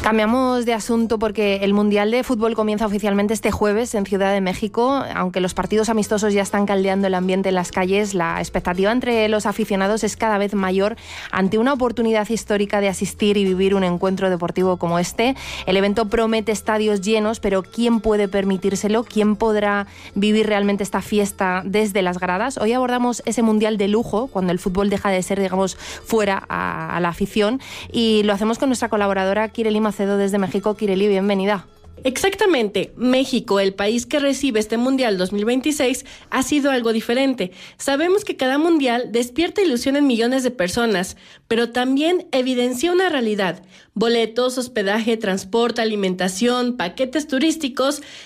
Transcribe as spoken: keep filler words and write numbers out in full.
Cambiamos de asunto porque el Mundial de Fútbol comienza oficialmente este jueves en Ciudad de México. Aunque los partidos amistosos ya están caldeando el ambiente en las calles, la expectativa entre los aficionados es cada vez mayor ante una oportunidad histórica de asistir y vivir un encuentro deportivo como este. El evento promete estadios llenos, pero ¿quién puede permitírselo? ¿Quién podrá vivir realmente esta fiesta desde las gradas? Hoy abordamos ese Mundial de lujo, cuando el fútbol deja de ser, digamos, fuera a, a la afición, y lo hacemos con nuestra colaboradora Kireli Macedo desde México. Kireli, bienvenida. Exactamente, México, el país que recibe este Mundial dos mil veintiséis, ha sido algo diferente. Sabemos que cada Mundial despierta ilusión en millones de personas, pero también evidencia una realidad. Boletos, hospedaje, transporte, alimentación, paquetes turísticos